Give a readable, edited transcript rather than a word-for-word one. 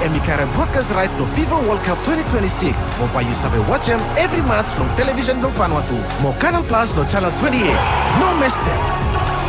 and Mikara broadcast right to FIFA World Cup 2026. Mo pa you sabe watch them every match on television no Vanuatu. Mo Canal Plus no channel 28. No miss them.